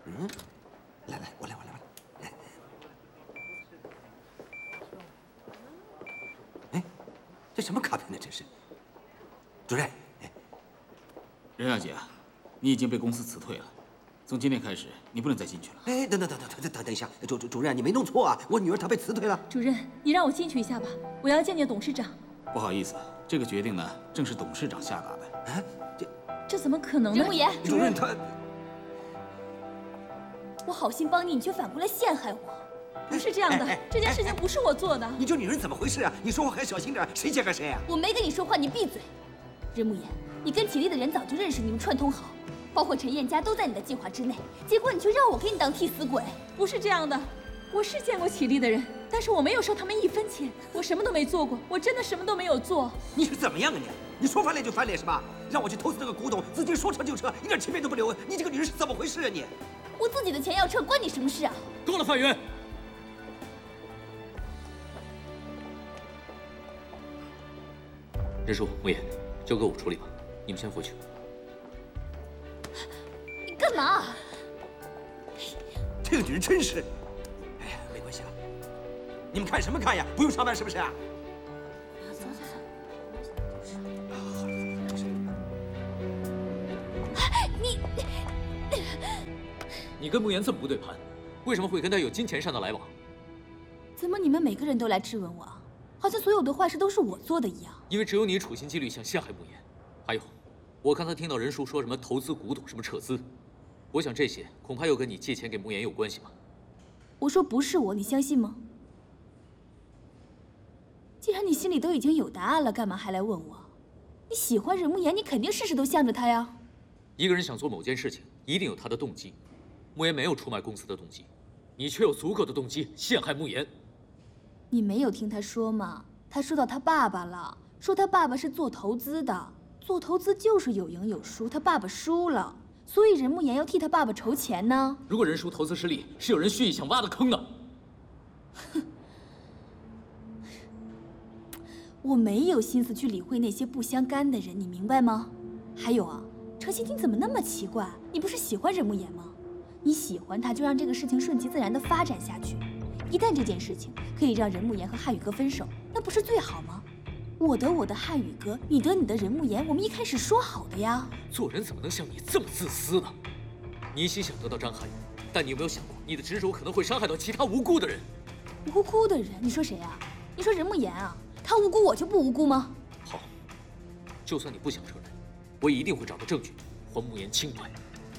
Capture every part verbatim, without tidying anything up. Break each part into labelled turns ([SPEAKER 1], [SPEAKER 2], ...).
[SPEAKER 1] 嗯，来来，我来我来我来。哎，这什么卡片呢？这是。主任，哎，
[SPEAKER 2] 任小姐，你已经被公司辞退了，从今天开始你不能再进去了。
[SPEAKER 1] 哎，等等等等等等等一下，主主主任，你没弄错啊，我女儿她被辞退了。
[SPEAKER 3] 主任，你让我进去一下吧，我要见见董事长。
[SPEAKER 2] 不好意思，这个决定呢，正是董事长下达的。
[SPEAKER 1] 啊，这
[SPEAKER 3] 这怎么可能呢？
[SPEAKER 4] 任慕言，
[SPEAKER 1] 主任他。
[SPEAKER 4] 我好心帮你，你却反过来陷害我。
[SPEAKER 3] 不是这样的，这件事情不是我做的。
[SPEAKER 1] 你这女人怎么回事啊？你说话还小心点，谁陷害谁啊？
[SPEAKER 4] 我没跟你说话，你闭嘴。任慕言，你跟启丽的人早就认识，你们串通好，包括陈燕家都在你的计划之内。结果你却让我给你当替死鬼。
[SPEAKER 3] 不是这样的，我是见过启丽的人，但是我没有收他们一分钱，我什么都没做过，我真的什么都没有做。
[SPEAKER 1] 你是怎么样啊你？你说翻脸就翻脸是吧？让我去投资这个古董，自己说撤就撤，一点情面都不留。你这个女人是怎么回事啊你？
[SPEAKER 4] 我自己的钱要撤，关你什么事啊？
[SPEAKER 2] 够了，范云。
[SPEAKER 5] 任叔、慕言，交给我处理吧，你们先回去。
[SPEAKER 4] 你干嘛？
[SPEAKER 1] 这个女人真是……哎呀，没关系了。你们看什么看呀？不用上班是不是啊？
[SPEAKER 4] 走走走。你。
[SPEAKER 5] 你跟慕言这么不对盘，为什么会跟他有金钱上的来往？
[SPEAKER 4] 怎么你们每个人都来质问我，好像所有的坏事都是我做的一样？
[SPEAKER 5] 因为只有你处心积虑想陷害慕言。还有，我刚才听到任叔说什么投资古董，什么撤资，我想这些恐怕又跟你借钱给慕言有关系吧？
[SPEAKER 4] 我说不是我，你相信吗？既然你心里都已经有答案了，干嘛还来问我？你喜欢任慕言，你肯定事事都向着他呀。
[SPEAKER 5] 一个人想做某件事情，一定有他的动机。 慕言没有出卖公司的动机，你却有足够的动机陷害慕言。
[SPEAKER 4] 你没有听他说吗？他说到他爸爸了，说他爸爸是做投资的，做投资就是有赢有输，他爸爸输了，所以任慕言要替他爸爸筹钱呢。
[SPEAKER 5] 如果任叔投资失利，是有人蓄意想挖的坑呢。
[SPEAKER 4] 哼，我没有心思去理会那些不相干的人，你明白吗？还有啊，程心你怎么那么奇怪？你不是喜欢任慕言吗？ 你喜欢他，就让这个事情顺其自然地发展下去。一旦这件事情可以让任慕言和汉宇哥分手，那不是最好吗？我得我的汉宇哥，你得你的任慕言，我们一开始说好的呀。
[SPEAKER 5] 做人怎么能像你这么自私呢？你一心想得到张翰宇，但你有没有想过，你的执着可能会伤害到其他无辜的人？
[SPEAKER 4] 无辜的人？你说谁啊？你说任慕言啊？他无辜，我就不无辜吗？
[SPEAKER 5] 好，就算你不想承认，我也一定会找到证据，还慕言清白。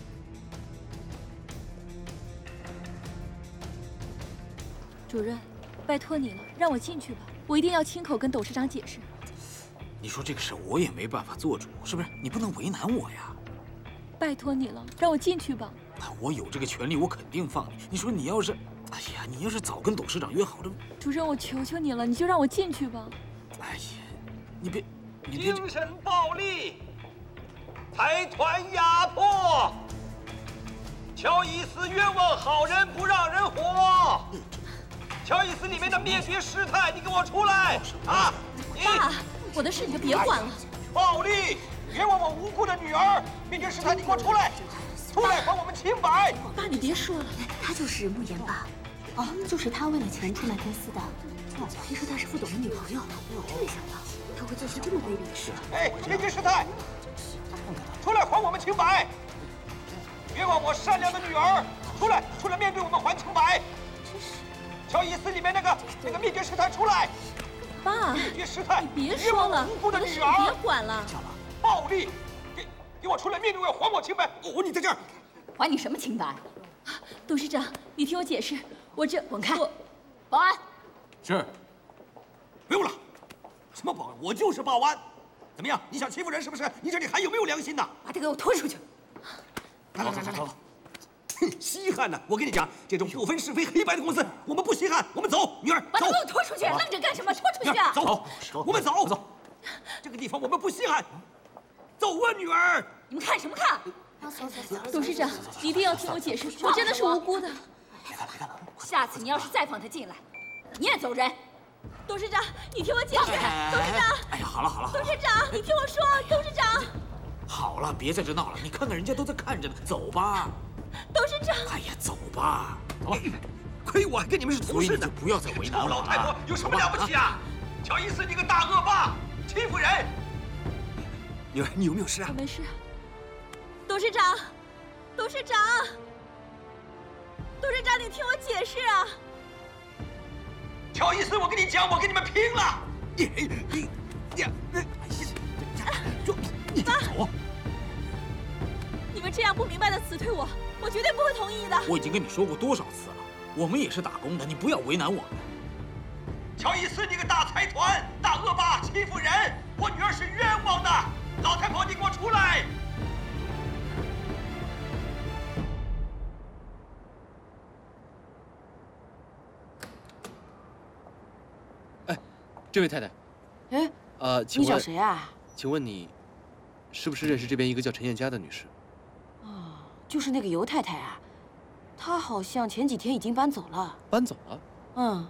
[SPEAKER 3] 主任，拜托你了，让我进去吧，我一定要亲口跟董事长解释。
[SPEAKER 2] 你说这个事我也没办法做主，是不是？你不能为难我呀。
[SPEAKER 3] 拜托你了，让我进去吧。
[SPEAKER 2] 我有这个权利，我肯定放你。你说你要是，哎呀，你要是早跟董事长约好了，
[SPEAKER 3] 主任，我求求你了，你就让我进去吧。
[SPEAKER 2] 哎呀，你别，你别
[SPEAKER 1] 精神暴力，财团压迫，乔伊斯冤枉好人不让人活。 乔伊斯里面的灭绝师太，你给我出来！啊！
[SPEAKER 3] 爸，我的事你就别管了。
[SPEAKER 1] 暴力，冤枉我无辜的女儿！灭绝师太，你给我出来！出来，还我们清白！
[SPEAKER 3] 爸，你别说了，
[SPEAKER 6] 他就是任慕言吧？哦，就是他为了钱出卖公司的。哦，听说他是副董的女朋友，我真没想到他会做出这么卑鄙的事。
[SPEAKER 1] 哎，灭绝师太，出来还我们清白！冤枉我善良的女儿！出来，出来面对我们还清白！ 乔伊斯里面那个那个灭绝师太出来！
[SPEAKER 3] 爸，
[SPEAKER 1] 灭绝师太，
[SPEAKER 3] 你别说了，
[SPEAKER 1] 无辜的
[SPEAKER 3] 我的事
[SPEAKER 1] 女儿，
[SPEAKER 3] 别管了。
[SPEAKER 1] 暴力，给给我出来面对我，还我清白！哦，你在这儿，
[SPEAKER 4] 还你什么清白？
[SPEAKER 3] 董事长，你听我解释，我这
[SPEAKER 4] 滚开！
[SPEAKER 3] 我
[SPEAKER 4] 保安，
[SPEAKER 2] 是。
[SPEAKER 1] 不用了，什么保安？我就是保安。怎么样？你想欺负人是不是？你这里还有没有良心呐？
[SPEAKER 4] 把他给我拖出去！
[SPEAKER 1] 来来来来来。 哼，稀罕呢！我跟你讲，这种不分是非黑白的公司，我们不稀罕。我们走，女儿，
[SPEAKER 4] 把他
[SPEAKER 1] 走。
[SPEAKER 4] 给我拖出去！愣着干什么？拖出去啊！
[SPEAKER 1] 走，我们走。走，这个地方我们不稀罕。走啊，女儿！
[SPEAKER 4] 你们看什么看？
[SPEAKER 6] 走走走！
[SPEAKER 3] 董事长，你一定要听我解释，我真的是无辜的。
[SPEAKER 1] 别看，别看了。
[SPEAKER 4] 下次你要是再放他进来，你也走人。
[SPEAKER 3] 董事长，你听我解释。董事长，
[SPEAKER 2] 哎呀，好了好了。
[SPEAKER 3] 董事长，你听我说，董事长。
[SPEAKER 2] 好了，别在这闹了，你看看人家都在看着呢，走吧。
[SPEAKER 3] 董事长。 长。
[SPEAKER 2] 哎呀，走吧，走吧。
[SPEAKER 1] 亏我还跟你们是同事呢。
[SPEAKER 2] 不要再为难我了。
[SPEAKER 1] 老太婆有什么了不起啊？乔伊斯，你个大恶霸，欺负人！女儿，你有没有事啊？
[SPEAKER 3] 我没事。董事长，董事长，董事长，你听我解释啊！
[SPEAKER 1] 乔伊斯，我跟你讲，我跟你们拼了！你你你，哎呀，就你走！
[SPEAKER 3] 你们这样不明白的辞退我，我绝对不会同意的。
[SPEAKER 2] 我已经跟你说过多少次了，我们也是打工的，你不要为难我们。
[SPEAKER 1] 乔伊斯，你个大财团、大恶霸，欺负人！我女儿是冤枉的！老太婆，你给我出来！
[SPEAKER 7] 哎，这位太太，
[SPEAKER 6] 哎，
[SPEAKER 7] 呃，请
[SPEAKER 6] 你
[SPEAKER 7] 问
[SPEAKER 6] 找谁啊？
[SPEAKER 7] 请问你是不是认识这边一个叫陈燕佳的女士？
[SPEAKER 6] 哦，就是那个尤太太啊，她好像前几天已经搬走了。
[SPEAKER 7] 搬走了？
[SPEAKER 6] 嗯。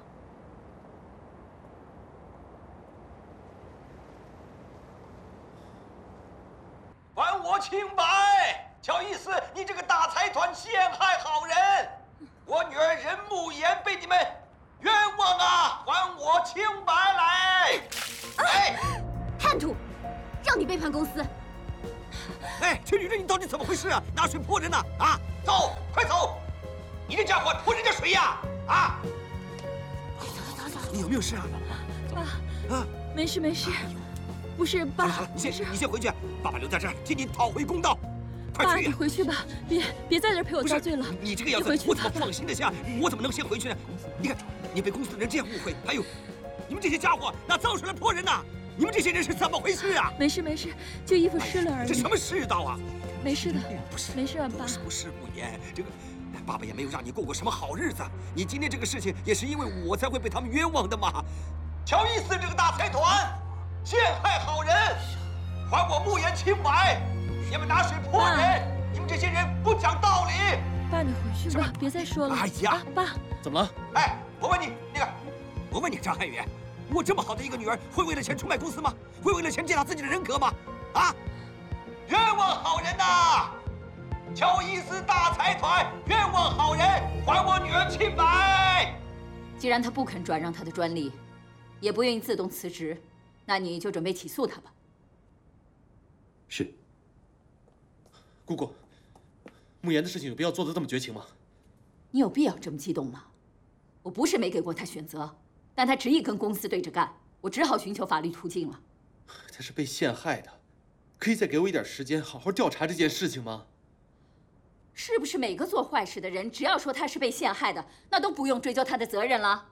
[SPEAKER 1] 还我清白！乔伊斯，你这个大财团陷害好人，我女儿任慕言被你们冤枉啊！还我清白来！哎，
[SPEAKER 6] 叛徒，让你背叛公司！
[SPEAKER 1] 哎，这女人你到底怎么回事啊？拿水泼人呢？啊，走，快走！你这家伙泼人家水呀！啊！
[SPEAKER 6] 走走走，
[SPEAKER 1] 你有没有事啊？
[SPEAKER 3] 爸，啊，没事没事。不是爸，
[SPEAKER 1] 好了，你先你先回去，爸爸留在这儿替你讨回公道。快
[SPEAKER 3] 爸，
[SPEAKER 1] 去呀！
[SPEAKER 3] 你回去吧，别别在这儿陪我遭罪了。
[SPEAKER 1] 你这个样子，我怎么放心得下？我怎么能先回去呢？你看，你被公司的人这样误会，还有，你们这些家伙拿脏水来泼人呐！你们这些人是怎么回事啊？
[SPEAKER 3] 没事没事，就衣服湿了而已。
[SPEAKER 1] 这什么世道啊？
[SPEAKER 3] 没事的，
[SPEAKER 1] 不是，
[SPEAKER 3] 没事啊，爸。
[SPEAKER 1] 不是不是，慕言，这个爸爸也没有让你过过什么好日子。你今天这个事情也是因为我才会被他们冤枉的嘛。乔伊斯这个大财团陷害好人，还我慕言清白！你们拿水泼人，你们这些人不讲道理！
[SPEAKER 3] 爸，你回去吧，别再说了。
[SPEAKER 1] 哎呀，
[SPEAKER 3] 啊，爸，
[SPEAKER 7] 怎么了？
[SPEAKER 1] 哎，我问你，那个，我问你，张汉宇，我这么好的一个女儿，会为了钱出卖公司吗？会为了钱践踏自己的人格吗？啊！冤枉好人呐！乔伊斯大财团冤枉好人，还我女儿清白！
[SPEAKER 8] 既然他不肯转让他的专利，也不愿意自动辞职，那你就准备起诉他吧。
[SPEAKER 7] 是。姑姑，慕言的事情有必要做得这么绝情吗？
[SPEAKER 8] 你有必要这么激动吗？我不是没给过他选择，但他执意跟公司对着干，我只好寻求法律途径了。
[SPEAKER 7] 他是被陷害的，可以再给我一点时间，好好调查这件事情吗？
[SPEAKER 8] 是不是每个做坏事的人，只要说他是被陷害的，那都不用追究他的责任了？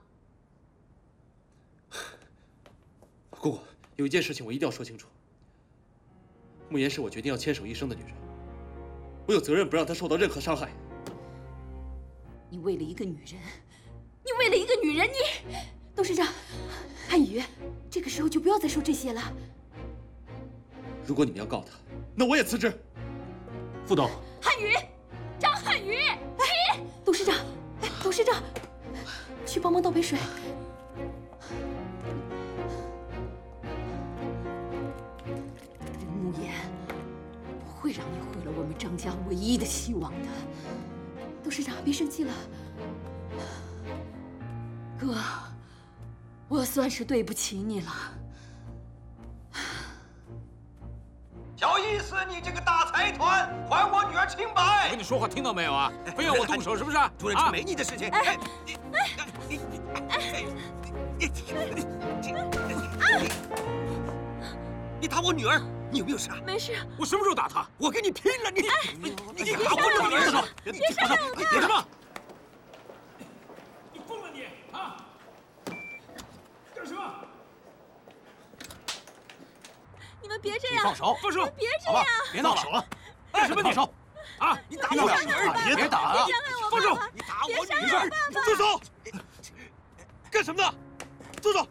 [SPEAKER 7] 姑姑，有一件事情我一定要说清楚。慕言是我决定要牵手一生的女人，我有责任不让她受到任何伤害。
[SPEAKER 8] 你为了一个女人，你为了一个女人，你……董事长，汉宇，这个时候就不要再说这些了。
[SPEAKER 7] 如果你们要告他，那我也辞职。副董，
[SPEAKER 8] 汉宇，张汉宇，你……
[SPEAKER 6] 董事长，哎，董事长，去帮忙倒杯水。
[SPEAKER 8] 慕言不会让你毁了我们张家唯一的希望的。
[SPEAKER 6] 董事长，别生气了。
[SPEAKER 8] 哥，我算是对不起你了。
[SPEAKER 1] 乔伊斯，你这个大财团，还我女儿清白！
[SPEAKER 2] 我跟你说话听到没有啊？非要我动手是不是？
[SPEAKER 1] 主任，这没你的事情。哎，你你你你你你打我女儿，你有没有事啊？
[SPEAKER 3] 没事。
[SPEAKER 2] 我什么时候打她？
[SPEAKER 1] 我跟你拼了！你你你打我女儿！
[SPEAKER 2] 别杀我！你干什么？你疯了你啊！干什么？
[SPEAKER 3] 你们别这样！
[SPEAKER 2] 放手！放手！
[SPEAKER 3] 别这样！
[SPEAKER 2] 别闹了！干什么？放手！啊！
[SPEAKER 1] 你打我女儿！
[SPEAKER 2] 别打啊！放手！
[SPEAKER 1] 你打我女
[SPEAKER 2] 儿！住手！干什么呢？住手！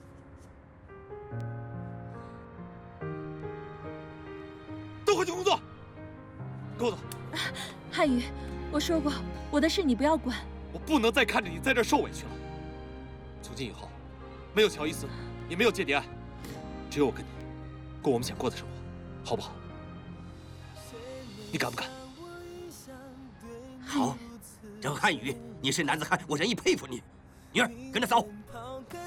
[SPEAKER 2] 都回去工作！给我走！
[SPEAKER 3] 汉宇，我说过，我的事你不要管。
[SPEAKER 7] 我不能再看着你在这儿受委屈了。从今以后，没有乔伊斯，也没有间谍案，只有我跟你。过我们想过的生活，好不好？你敢不敢？
[SPEAKER 1] 好，
[SPEAKER 9] 汉语，你是男子汉，我仁义佩服你。女儿，跟着走。